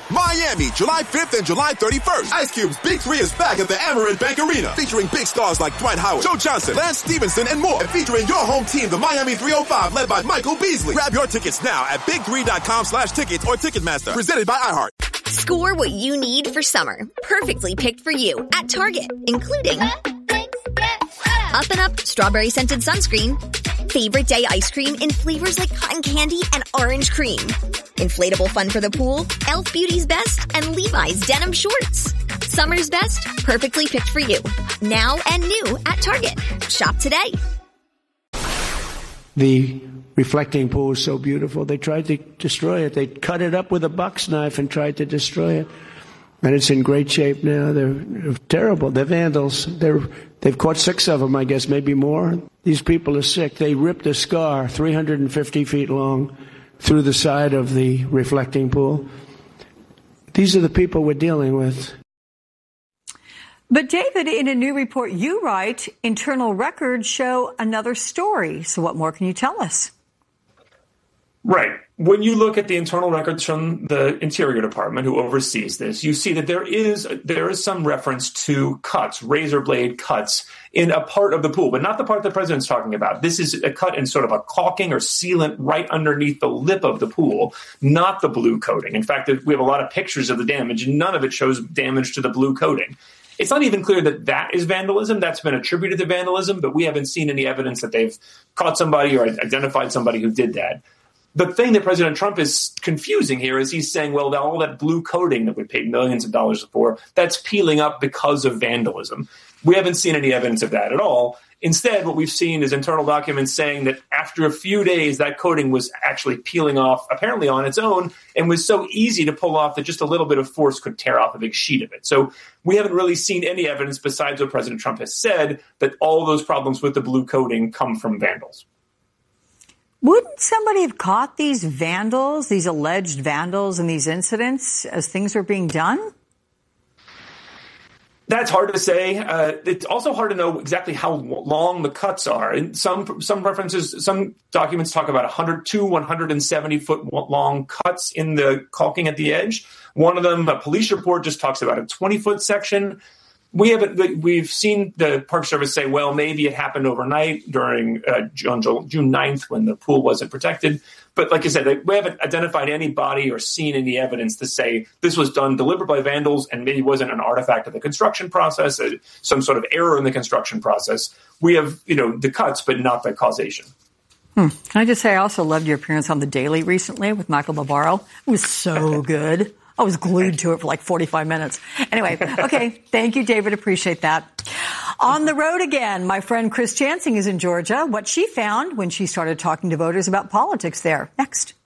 Miami, July 5th and July 31st. Ice Cube's Big 3 is back at the Amerant Bank Arena, featuring big stars like Dwight Howard, Joe Johnson, Lance Stevenson, and more. And featuring your home team, the Miami 305, led by Michael Beasley. Grab your tickets now at big3.com/tickets or Ticketmaster. Presented by iHeart. Score what you need for summer. Perfectly picked for you at Target, including Up and Up Strawberry Scented Sunscreen, Favorite Day Ice Cream in flavors like cotton candy and orange cream, inflatable fun for the pool, Elf Beauty's Best, and Levi's Denim Shorts. Summer's best, perfectly picked for you. Now and new at Target. Shop today. The reflecting pool is so beautiful. They tried to destroy it. They cut it up with a box knife and tried to destroy it. And it's in great shape now. They're terrible. They're vandals. They've caught 6 of them, I guess, maybe more. These people are sick. They ripped a scar 350 feet long through the side of the reflecting pool. These are the people we're dealing with. But David, in a new report you write, internal records show another story. So what more can you tell us? Right. When you look at the internal records from the Interior Department, who oversees this, you see that there is some reference to cuts, razor blade cuts, in a part of the pool, but not the part the president's talking about. This is a cut in sort of a caulking or sealant right underneath the lip of the pool, not the blue coating. In fact, we have a lot of pictures of the damage, and none of it shows damage to the blue coating. It's not even clear that that is vandalism. That's been attributed to vandalism, but we haven't seen any evidence that they've caught somebody or identified somebody who did that. The thing that President Trump is confusing here is he's saying, well, all that blue coating that we paid millions of dollars for, that's peeling up because of vandalism. We haven't seen any evidence of that at all. Instead, what we've seen is internal documents saying that after a few days, that coating was actually peeling off, apparently on its own, and was so easy to pull off that just a little bit of force could tear off a big sheet of it. So we haven't really seen any evidence besides what President Trump has said that all those problems with the blue coating come from vandals. Wouldn't somebody have caught these vandals, these alleged vandals in these incidents as things were being done? That's hard to say. It's also hard to know exactly how long the cuts are. And some references, some documents talk about 100 to 170 foot long cuts in the caulking at the edge. One of them, a police report, just talks about a 20-foot section. We've seen the Park Service say, well, maybe it happened overnight during June 9th when the pool wasn't protected. But like I said, we haven't identified anybody or seen any evidence to say this was done deliberately by vandals and maybe wasn't an artifact of the construction process, some sort of error in the construction process. We have, the cuts, but not the causation. Can I just say I also loved your appearance on The Daily recently with Michael Barbaro. It was so good. I was glued to it for like 45 minutes. Anyway, okay. Thank you, David. Appreciate that. On the road again, my friend Chris Chansing is in Georgia. What she found when she started talking to voters about politics there. Next.